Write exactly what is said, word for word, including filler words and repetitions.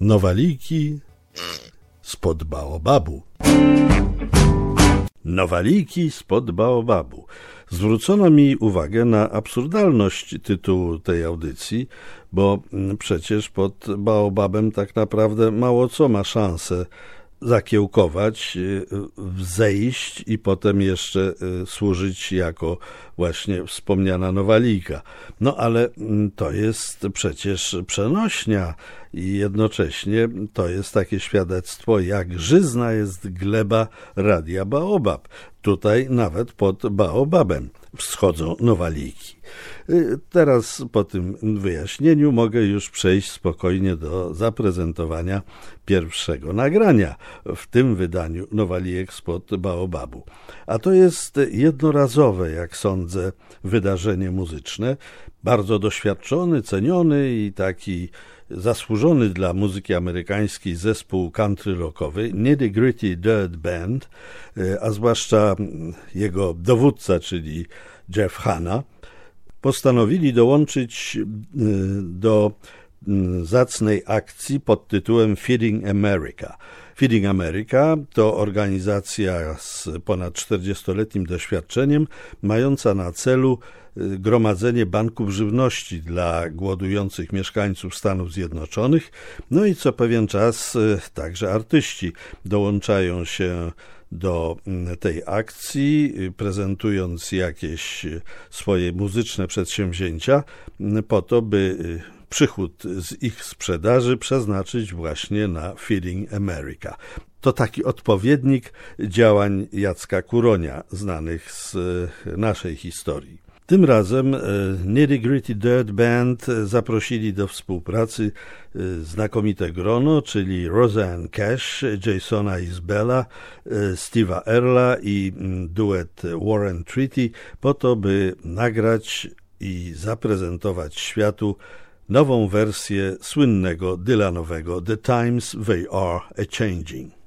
Nowaliki spod baobabu. Nowaliki spod baobabu. Zwrócono mi uwagę na absurdalność tytułu tej audycji, bo przecież pod baobabem tak naprawdę mało co ma szansę zakiełkować, wzejść i potem jeszcze służyć jako właśnie wspomniana nowalika. No ale to jest przecież przenośnia i jednocześnie to jest takie świadectwo, jak żyzna jest gleba Radia Baobab. Tutaj nawet pod baobabem wschodzą nowaliki. Teraz po tym wyjaśnieniu mogę już przejść spokojnie do zaprezentowania pierwszego nagrania w tym wydaniu Nowalijek spod baobabu. A to jest jednorazowe, jak sądzę, wydarzenie muzyczne, bardzo doświadczony, ceniony i taki zasłużony dla muzyki amerykańskiej zespół country rockowy Nitty Gritty Dirt Band, a zwłaszcza jego dowódca, czyli Jeff Hanna, postanowili dołączyć do zacnej akcji pod tytułem Feeding America. Feeding America to organizacja z ponad czterdziestoletnim doświadczeniem, mająca na celu gromadzenie banków żywności dla głodujących mieszkańców Stanów Zjednoczonych. No i co pewien czas także artyści dołączają się do tej akcji, prezentując jakieś swoje muzyczne przedsięwzięcia po to, by przychód z ich sprzedaży przeznaczyć właśnie na Feeding America. To taki odpowiednik działań Jacka Kuronia, znanych z naszej historii. Tym razem Nitty Gritty Dirt Band zaprosili do współpracy znakomite grono, czyli Roseanne Cash, Jasona Isbella, Steve'a Earla i duet Warren Treaty po to, by nagrać i zaprezentować światu nową wersję słynnego Dylanowego The Times They Are A-Changing.